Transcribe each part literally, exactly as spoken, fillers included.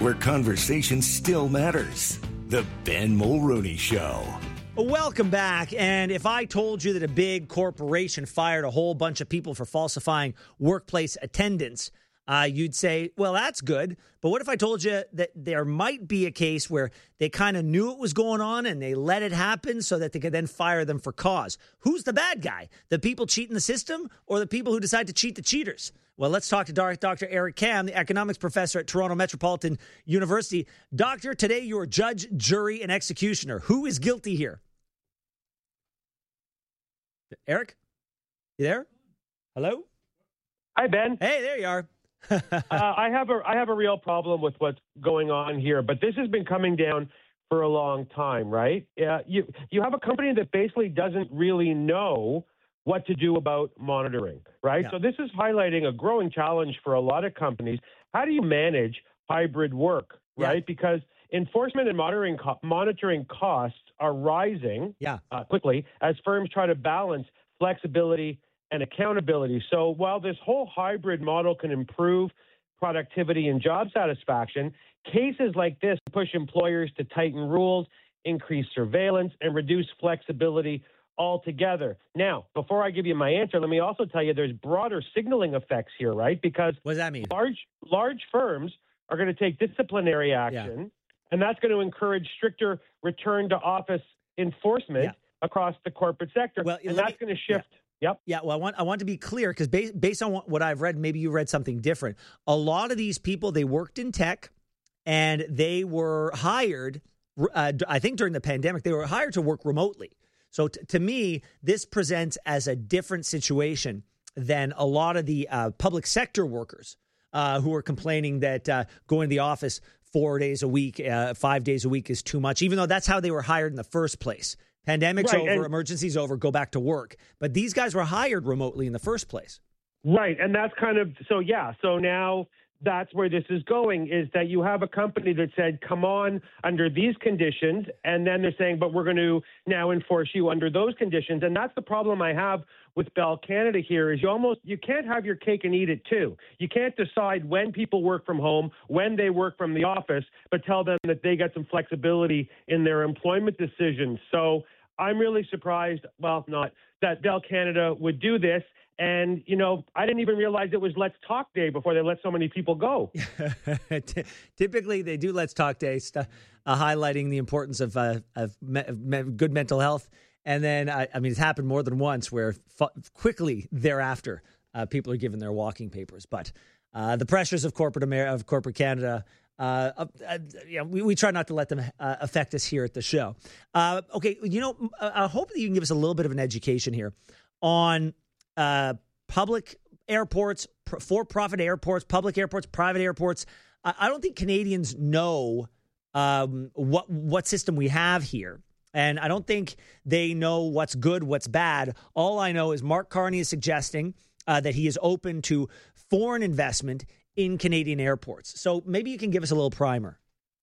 where conversation still matters. The Ben Mulroney Show. Welcome back. And if I told you that a big corporation fired a whole bunch of people for falsifying workplace attendance, uh, you'd say, well, that's good. But what if I told you that there might be a case where they kind of knew it was going on and they let it happen so that they could then fire them for cause? Who's the bad guy? The people cheating the system or the people who decide to cheat the cheaters? Well, let's talk to Doctor Eric Kam, the economics professor at Toronto Metropolitan University. Doctor, today you are judge, jury, and executioner. Who is guilty here? Eric? You there? Hello? Hi, Ben. Hey, there you are. uh, I have a I have a real problem with what's going on here, but this has been coming down for a long time, right? Uh, you you have a company that basically doesn't really know what to do about monitoring, right? Yeah. So this is highlighting a growing challenge for a lot of companies. How do you manage hybrid work, right? Yeah. Because enforcement and monitoring co- monitoring costs are rising Yeah. uh, quickly as firms try to balance flexibility and accountability. So while this whole hybrid model can improve productivity and job satisfaction, cases like this push employers to tighten rules, increase surveillance, and reduce flexibility altogether. Now, before I give you my answer, let me also tell you there's broader signaling effects here, right? Because What does that mean? large large firms are going to take disciplinary action, yeah. and that's going to encourage stricter return to office enforcement yeah. across the corporate sector, well, and that's me, going to shift. Yeah. Yep. Yeah, well, I want I want to be clear because based, based on what, what I've read, maybe you read something different. A lot of these people, they worked in tech and they were hired, uh, I think during the pandemic, they were hired to work remotely. So t- to me, this presents as a different situation than a lot of the uh, public sector workers uh, who are complaining that uh, going to the office four days a week, uh, five days a week is too much, even though that's how they were hired in the first place. Pandemic's right, over, and, emergency's over, go back to work. But these guys were hired remotely in the first place. Right. And that's kind of, so yeah, so now that's where this is going, is that you have a company that said, come on under these conditions. And then they're saying, but we're going to now enforce you under those conditions. And that's the problem I have with Bell Canada here is you almost, you can't have your cake and eat it too. You can't decide when people work from home, when they work from the office, but tell them that they get some flexibility in their employment decisions. So I'm really surprised, well, not that Bell Canada would do this. And, you know, I didn't even realize it was Let's Talk Day before they let so many people go. Typically, they do Let's Talk Day, st- uh, highlighting the importance of, uh, of, me- of me- good mental health. And then, uh, I mean, it's happened more than once where f- quickly thereafter, uh, people are given their walking papers. But uh, the pressures of corporate America, of corporate Canada, Uh, uh, yeah, we, we try not to let them uh, affect us here at the show. Uh, okay, you know, I hope that you can give us a little bit of an education here on uh, public airports, pr- for-profit airports, public airports, private airports. I, I don't think Canadians know um, what what system we have here. And I don't think they know what's good, what's bad. All I know is Mark Carney is suggesting uh, that he is open to foreign investment in Canadian airports. So maybe you can give us a little primer.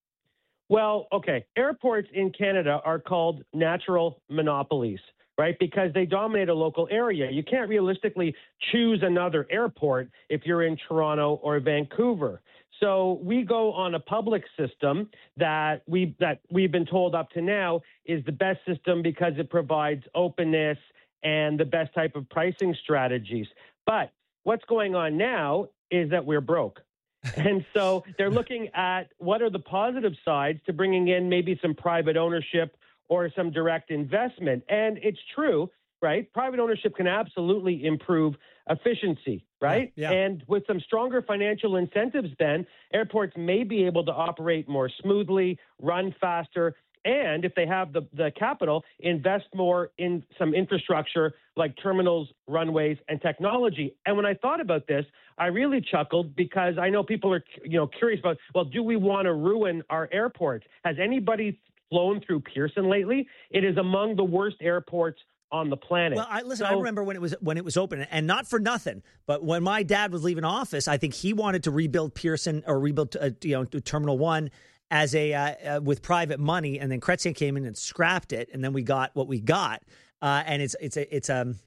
Well, okay. Airports in Canada are called natural monopolies, right? Because they dominate a local area. You can't realistically choose another airport if you're in Toronto or Vancouver. So we go on a public system that we that we've been told up to now is the best system because it provides openness and the best type of pricing strategies. But what's going on now is that we're broke. And so they're looking at what are the positive sides to bringing in maybe some private ownership or some direct investment. And it's true, right? Private ownership can absolutely improve efficiency, right? Yeah, yeah. And with some stronger financial incentives, then airports may be able to operate more smoothly, run faster, and if they have the, the capital, invest more in some infrastructure like terminals, runways, and technology. And when I thought about this, I really chuckled because I know people are, you know, curious about, well, do we want to ruin our airports? Has anybody flown through Pearson lately? It is among the worst airports on the planet. Well, I listen, so, I remember when it was when it was open, and not for nothing, but when my dad was leaving office, I think he wanted to rebuild Pearson or rebuild uh, you know Terminal One as a uh, uh, with private money, and then Chrétien came in and scrapped it, and then we got what we got, uh, and it's it's a it's um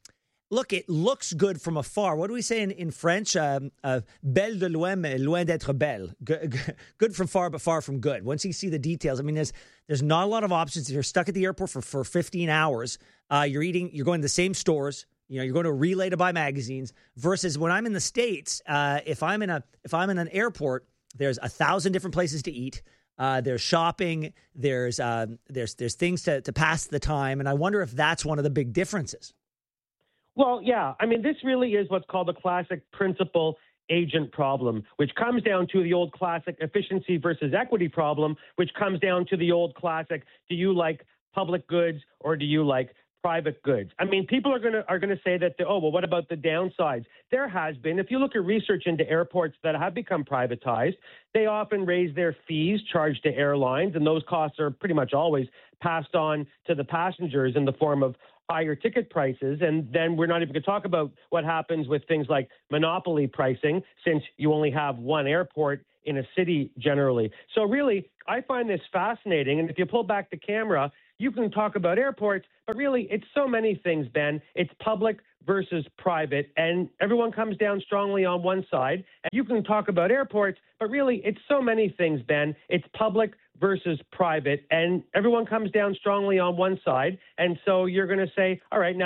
look, it looks good from afar. What do we say in, in French? Um, uh, belle de loin, mais loin d'être belle. Good, good from far, but far from good. Once you see the details, I mean, there's there's not a lot of options. If you're stuck at the airport for, for fifteen hours, uh, you're eating, you're going to the same stores. You know, you're going to a Relay to buy magazines. Versus when I'm in the States, uh, if I'm in a if I'm in an airport, there's a thousand different places to eat. Uh, there's shopping. There's uh, there's there's things to to pass the time, and I wonder if that's one of the big differences. Well, yeah. I mean, this really is what's called the classic principal agent problem, which comes down to the old classic efficiency versus equity problem, which comes down to the old classic, do you like public goods or do you like private goods? I mean, people are going to are going to say that, oh, well, what about the downsides? There has been. If you look at research into airports that have become privatized, they often raise their fees charged to airlines, and those costs are pretty much always passed on to the passengers in the form of higher ticket prices. And then we're not even going to talk about what happens with things like monopoly pricing, since you only have one airport in a city generally. So really, I find this fascinating. And if you pull back the camera, you can talk about airports, but really it's so many things, Ben. It's public versus private, and everyone comes down strongly on one side. And you can talk about airports, but really it's so many things, Ben. It's public versus private, and everyone comes down strongly on one side. And so you're going to say, all right, now